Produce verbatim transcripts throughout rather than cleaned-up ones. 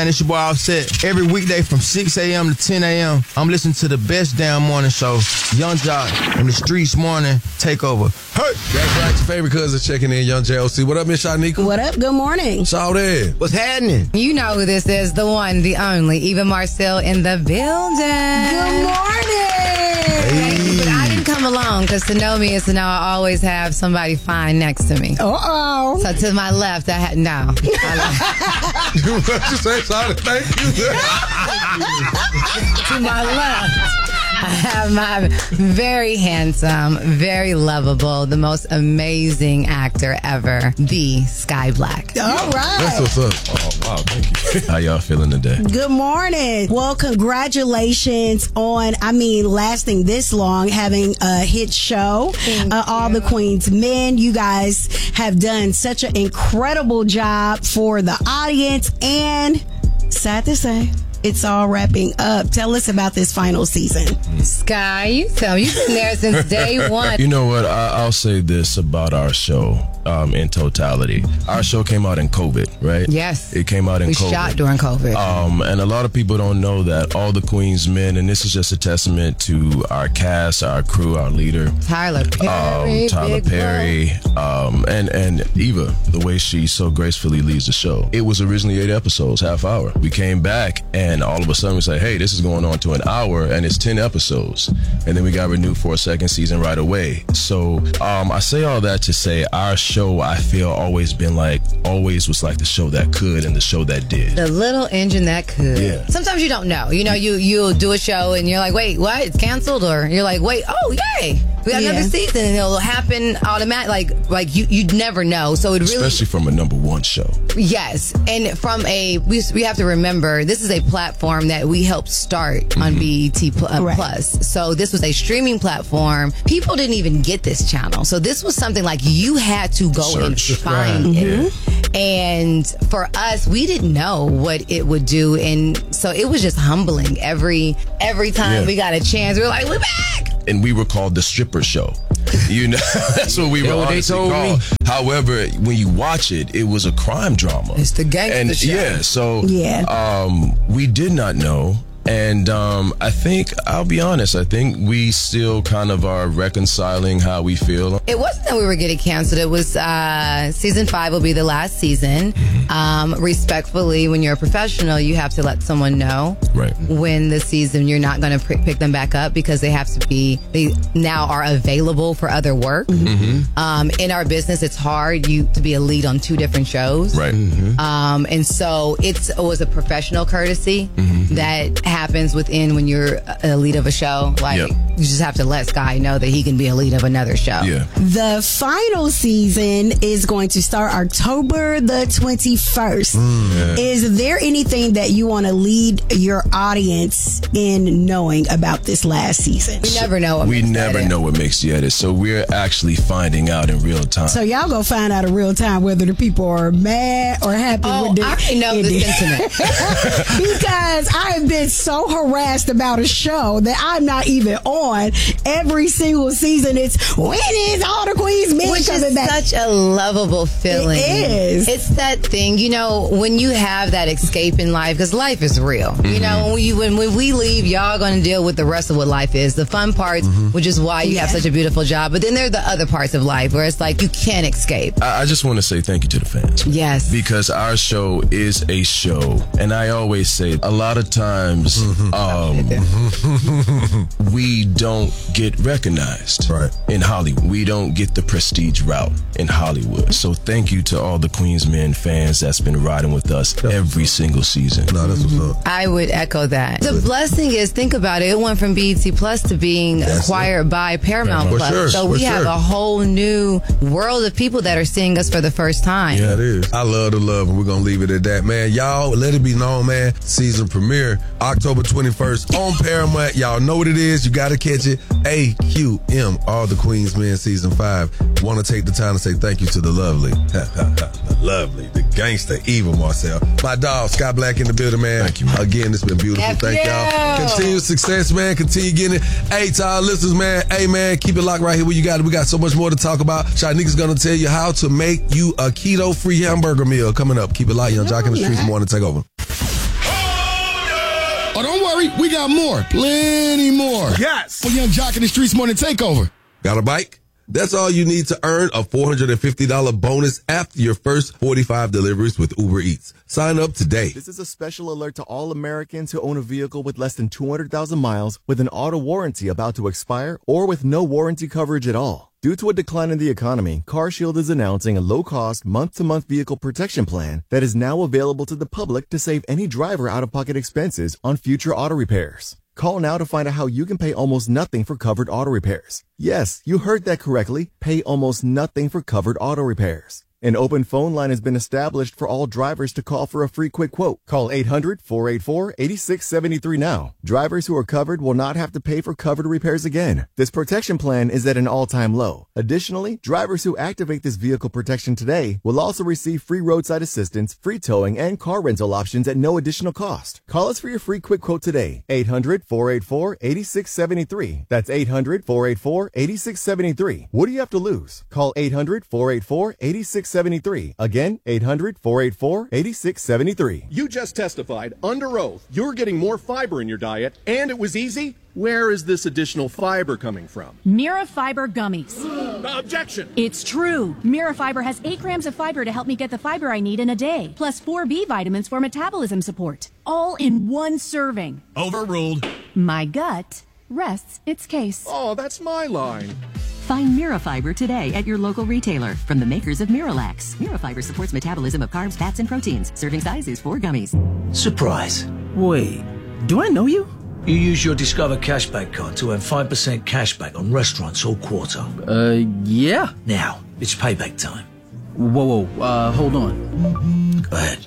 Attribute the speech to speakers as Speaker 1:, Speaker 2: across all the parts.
Speaker 1: And it's your boy Offset. Every weekday from six a.m. to ten a.m., I'm listening to the best damn morning show, Young Jock and the Streets Morning Takeover. Hey!
Speaker 2: That's right, your favorite cousin checking in, Young J O C. What up, Miss Shanika?
Speaker 3: What up? Good morning.
Speaker 2: Shout in.
Speaker 1: What's happening?
Speaker 4: You know who this is, the one, the only, Eva Marcel in the building.
Speaker 3: Good morning.
Speaker 4: Hey. But I didn't come alone, because to know me is to know I always have somebody fine next to me.
Speaker 3: Uh-oh.
Speaker 4: So to my left, I had, no.
Speaker 2: You want to say something? Thank you.
Speaker 4: To my left, I have my very handsome, very lovable, the most amazing actor ever, the Sky Black.
Speaker 3: All right.
Speaker 2: That's what's up. Oh, wow, thank you. How y'all feeling today?
Speaker 3: Good morning. Well, congratulations on, I mean, lasting this long, having a hit show, uh, All the Queen's Men. You guys have done such an incredible job for the audience, and sad to say, it's all wrapping up. Tell us about this final season.
Speaker 4: Sky, you tell me. You've been there since day one.
Speaker 2: You know what? I, I'll say this about our show um, in totality. Our show came out in COVID, right?
Speaker 4: Yes.
Speaker 2: It came out in
Speaker 4: we
Speaker 2: COVID.
Speaker 4: We shot during COVID.
Speaker 2: Um, and a lot of people don't know that All the Queen's Men, and this is just a testament to our cast, our crew, our leader.
Speaker 4: Tyler Perry.
Speaker 2: Um, Tyler Perry. Um, and, and Eva, the way she so gracefully leads the show. It was originally eight episodes, half hour. We came back, and And all of a sudden we say, hey, this is going on to an hour, and it's ten episodes. And then we got renewed for a second season right away. So um, I say all that to say our show, I feel, always been like, always was like the show that could and the show that did.
Speaker 4: The little engine that could.
Speaker 2: Yeah.
Speaker 4: Sometimes you don't know. You know, you, you'll do a show and you're like, wait, what? It's canceled? Or you're like, wait, oh, yay. We got
Speaker 3: Yeah.
Speaker 4: another season, and it'll happen automatic. Like, like you, you'd never know. So it really,
Speaker 2: especially from a number one show.
Speaker 4: Yes, and from a we we have to remember this is a platform that we helped start mm-hmm. on B E T Plus. Uh,
Speaker 3: right.
Speaker 4: Plus. So this was a streaming platform. People didn't even get this channel. So this was something like you had to go
Speaker 2: Search.
Speaker 4: and find
Speaker 2: right.
Speaker 4: it.
Speaker 2: Mm-hmm.
Speaker 4: And for us, we didn't know what it would do, and so it was just humbling every every time
Speaker 2: yeah.
Speaker 4: we got a chance. We were like, we're back.
Speaker 2: And we were called the stripper show. You know, that's what we were
Speaker 1: Yo,
Speaker 2: honestly
Speaker 1: they told
Speaker 2: called.
Speaker 1: me.
Speaker 2: However, when you watch it, it was a crime drama.
Speaker 4: It's the gangster
Speaker 2: and
Speaker 4: show.
Speaker 2: Yeah, so
Speaker 3: Yeah.
Speaker 2: Um, we did not know. And um, I think, I'll be honest, I think we still kind of are reconciling how we feel.
Speaker 4: It wasn't that we were getting canceled. It was uh, season five will be the last season.
Speaker 2: Mm-hmm.
Speaker 4: Um, respectfully, when you're a professional, you have to let someone know
Speaker 2: right.
Speaker 4: when the season you're not going to pr- pick them back up, because they have to be, they now are available for other work.
Speaker 2: Mm-hmm.
Speaker 4: Um, in our business, it's hard you to be a lead on two different shows.
Speaker 2: Right. Mm-hmm.
Speaker 4: Um, and so it's, it was a professional courtesy
Speaker 2: mm-hmm.
Speaker 4: that happens within when you're a lead of a show. Like,
Speaker 2: yep.
Speaker 4: you just have to let Sky know that he can be a lead of another show.
Speaker 2: Yeah.
Speaker 3: The final season is going to start October the twenty-first.
Speaker 2: Mm, yeah.
Speaker 3: Is there anything that you want to lead your audience in knowing about this last season?
Speaker 4: We never know what
Speaker 2: We
Speaker 4: makes
Speaker 2: never
Speaker 4: that
Speaker 2: know what makes the edit. So we're actually finding out in real time.
Speaker 3: So y'all gonna find out in real time whether the people are mad or happy
Speaker 4: Oh,
Speaker 3: with the
Speaker 4: I already know the
Speaker 3: ending.
Speaker 4: sentiment.
Speaker 3: Because I have been so harassed about a show that I'm not even on. Every single season, it's when is All the Queen's Men
Speaker 4: Which
Speaker 3: coming
Speaker 4: is
Speaker 3: back?
Speaker 4: such a lovable feeling.
Speaker 3: It is.
Speaker 4: It's that thing, you know, when you have that escape in life, because life is real.
Speaker 2: Mm-hmm.
Speaker 4: You know, when we, when, when we leave, y'all going to deal with the rest of what life is. The fun parts,
Speaker 2: Mm-hmm.
Speaker 4: which is why you
Speaker 3: Yeah.
Speaker 4: have such a beautiful job. But then there are the other parts of life where it's like you can't escape.
Speaker 2: I, I just want to say thank you to the fans.
Speaker 4: Yes.
Speaker 2: Because our show is a show. And I always say, a lot of times, um, we don't get recognized
Speaker 5: right.
Speaker 2: in Hollywood. We don't get the prestige route in Hollywood. So thank you to all the Queen's Men fans that's been riding with us every single season.
Speaker 5: No, that's what's up.
Speaker 4: I would echo that. The blessing is, think about it, it went from B E T Plus to being
Speaker 5: That's
Speaker 4: acquired by Paramount
Speaker 5: For
Speaker 4: Plus.
Speaker 5: sure,
Speaker 4: so
Speaker 5: for
Speaker 4: we have
Speaker 5: sure.
Speaker 4: a whole new world of people that are seeing us for the first time.
Speaker 5: Yeah, it is. I love the love, and we're going to leave it at that, man. Y'all, let it be known, man. Season premiere, October twenty-first on Paramount. Y'all know what it is. You got to catch it. A Q M, All the Queen's Men, Season five. Want to take the time to say thank you to the lovely, the lovely, the gangster, Eva Marcel. My dog, Sky Black in the building, man.
Speaker 2: Thank you, man.
Speaker 5: Again, it's been beautiful.
Speaker 4: F
Speaker 5: Thank
Speaker 4: you.
Speaker 5: y'all. Continued success, man. Continue getting it. Hey, to our listeners, man. Hey, man, keep it locked right here where you got it. We got so much more to talk about. Shanika's going to tell you how to make you a keto-free hamburger meal coming up. Keep it locked. Young Jock in the Streets Morning Takeover.
Speaker 6: Oh, don't worry. We got more. Plenty more.
Speaker 5: Yes.
Speaker 6: For Young Jock in the Streets Morning Takeover.
Speaker 5: Got a bike? That's all you need to earn a four hundred fifty dollars bonus after your first forty-five deliveries with Uber Eats. Sign up today.
Speaker 7: This is a special alert to all Americans who own a vehicle with less than two hundred thousand miles with an auto warranty about to expire or with no warranty coverage at all. Due to a decline in the economy, CarShield is announcing a low-cost, month-to-month vehicle protection plan that is now available to the public to save any driver out-of-pocket expenses on future auto repairs. Call now to find out how you can pay almost nothing for covered auto repairs. Yes, you heard that correctly. Pay almost nothing for covered auto repairs. An open phone line has been established for all drivers to call for a free quick quote. Call eight hundred, four eight four, eight six seven three now. Drivers who are covered will not have to pay for covered repairs again. This protection plan is at an all-time low. Additionally, drivers who activate this vehicle protection today will also receive free roadside assistance, free towing, and car rental options at no additional cost. Call us for your free quick quote today. eight hundred, four eight four, eight six seven three. That's eight hundred, four eight four, eight six seven three. What do you have to lose? Call eight hundred, four eight four, eight six seven three. Again, eight hundred, four eight four, eight six seven three.
Speaker 8: You just testified under oath you're getting more fiber in your diet, and it was easy. Where is this additional fiber coming from?
Speaker 9: Mira Fiber Gummies.
Speaker 8: Objection!
Speaker 9: It's true. Mira Fiber has eight grams of fiber to help me get the fiber I need in a day, plus four B vitamins for metabolism support, all in one serving.
Speaker 8: Overruled.
Speaker 9: My gut rests its case.
Speaker 8: Oh, that's my line.
Speaker 10: Find Mirafiber today at your local retailer from the makers of Miralax. Mirafiber supports metabolism of carbs, fats, and proteins. Serving size is four gummies.
Speaker 11: Surprise. Wait, do I know you? You use your Discover Cashback card to earn five percent cashback on restaurants all quarter.
Speaker 12: Uh, yeah.
Speaker 11: Now, it's payback time.
Speaker 12: Whoa, whoa, uh, hold on.
Speaker 11: Go ahead.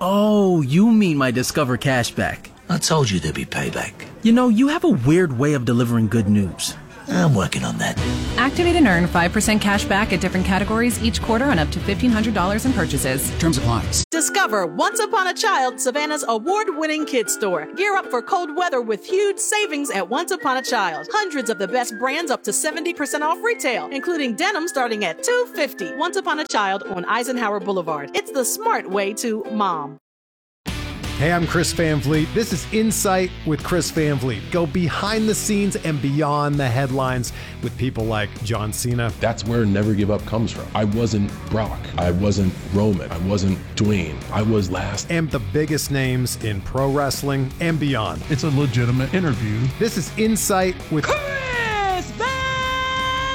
Speaker 12: Oh, you mean my Discover Cashback.
Speaker 11: I told you there'd be payback.
Speaker 12: You know, you have a weird way of delivering good news.
Speaker 11: I'm working on that.
Speaker 13: Activate and earn five percent cash back at different categories each quarter on up to fifteen hundred dollars in purchases.
Speaker 12: Terms apply.
Speaker 14: Discover Once Upon a Child, Savannah's award-winning kids store. Gear up for cold weather with huge savings at Once Upon a Child. Hundreds of the best brands up to seventy percent off retail, including denim starting at two hundred fifty dollars. Once Upon a Child on Eisenhower Boulevard. It's the smart way to mom.
Speaker 15: Hey, I'm Chris Van Vliet. This is Insight with Chris Van Vliet. Go behind the scenes and beyond the headlines with people like John Cena.
Speaker 2: That's where Never Give Up comes from. I wasn't Brock. I wasn't Roman. I wasn't Dwayne. I was last.
Speaker 15: And the biggest names in pro wrestling and beyond.
Speaker 16: It's a legitimate interview.
Speaker 15: This is Insight with
Speaker 14: Chris Van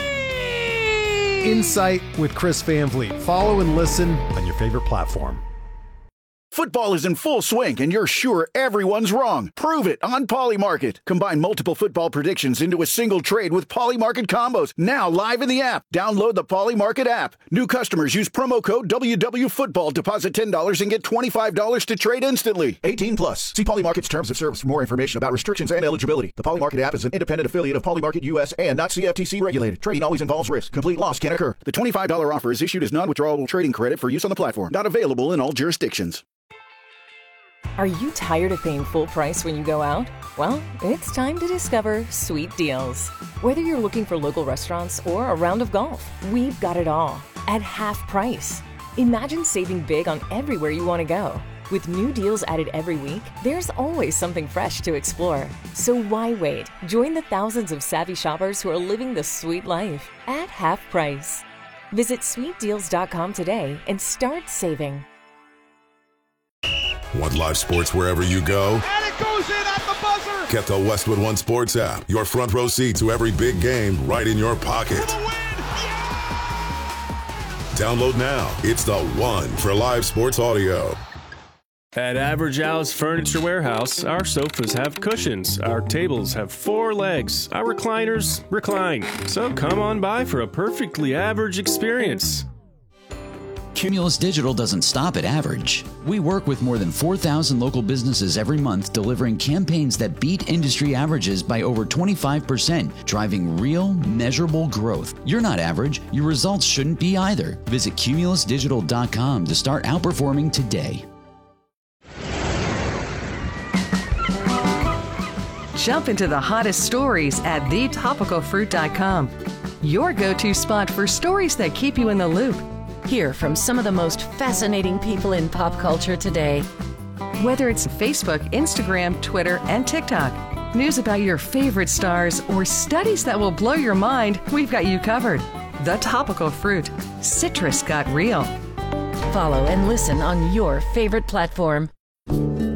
Speaker 14: Vliet.
Speaker 15: Insight with Chris Van Vliet. Follow and listen on your favorite platform.
Speaker 17: Football is in full swing, and you're sure everyone's wrong. Prove it on Polymarket. Combine multiple football predictions into a single trade with Polymarket combos. Now live in the app. Download the Polymarket app. New customers use promo code W W Football. Deposit ten dollars and get twenty-five dollars to trade instantly. eighteen plus. See Polymarket's terms of service for more information about restrictions and eligibility. The Polymarket app is an independent affiliate of Polymarket U S and not C F T C regulated. Trading always involves risk. Complete loss can occur. The twenty-five dollars offer is issued as non-withdrawable trading credit for use on the platform. Not available in all jurisdictions.
Speaker 18: Are you tired of paying full price when you go out? Well, it's time to discover Sweet Deals. Whether you're looking for local restaurants or a round of golf, we've got it all at half price. Imagine saving big on everywhere you want to go. With new deals added every week, there's always something fresh to explore. So why wait? Join the thousands of savvy shoppers who are living the sweet life at half price. Visit sweet deals dot com today and start saving.
Speaker 19: Want live sports wherever you go?
Speaker 20: And it goes in at the buzzer!
Speaker 19: Get the Westwood One Sports app. Your front row seat to every big game right in your pocket.
Speaker 20: For the win! Yeah!
Speaker 19: Download now. It's the one for live sports audio.
Speaker 6: At Average Al's Furniture Warehouse, our sofas have cushions, our tables have four legs, our recliners recline. So come on by for a perfectly average experience.
Speaker 2: Cumulus Digital doesn't stop at average. We work with more than four thousand local businesses every month, delivering campaigns that beat industry averages by over twenty-five percent, driving real, measurable growth. You're not average. Your results shouldn't be either. Visit cumulus digital dot com to start outperforming today.
Speaker 4: Jump into the hottest stories at the topical fruit dot com. Your go-to spot for stories that keep you in the loop. Hear from some of the most fascinating people in pop culture today.
Speaker 16: Whether it's Facebook, Instagram, Twitter, and TikTok, news about your favorite stars, or studies that will blow your mind, we've got you covered. The Topical Fruit. Citrus got real.
Speaker 10: Follow and listen on your favorite platform.